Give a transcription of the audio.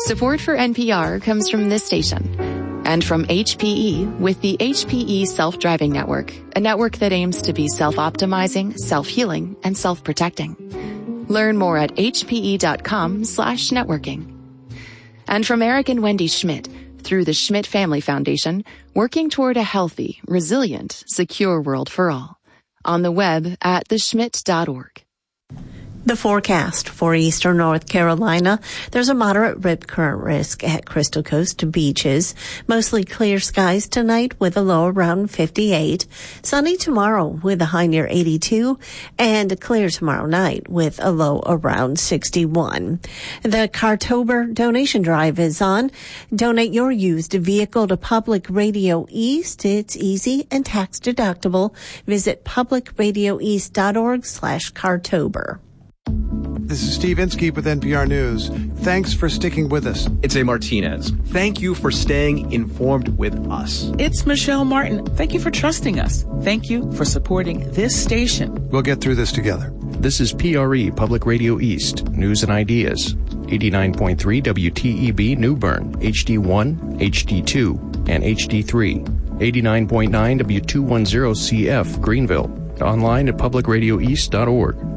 Support for NPR comes from this station and from HPE with the HPE Self-Driving Network, a network that aims to be self-optimizing, self-healing, and self-protecting. Learn more at hpe.com/networking. And from Eric and Wendy Schmidt, through the Schmidt Family Foundation, working toward a healthy, resilient, secure world for all. On the web at theschmidt.org. The forecast for eastern North Carolina. There's a moderate rip current risk at Crystal Coast beaches. Mostly clear skies tonight with a low around 58. Sunny tomorrow with a high near 82. And clear tomorrow night with a low around 61. The Cartober donation drive is on. Donate your used vehicle to Public Radio East. It's easy and tax deductible. Visit publicradioeast.org/Cartober. This is Steve Inskeep with NPR News. Thanks for sticking with us. It's A. Martinez. Thank you for staying informed with us. It's Michelle Martin. Thank you for trusting us. Thank you for supporting this station. We'll get through this together. This is PRE, Public Radio East, News and Ideas. 89.3 WTEB New Bern, HD1, HD2, and HD3. 89.9 W210CF Greenville. Online at publicradioeast.org.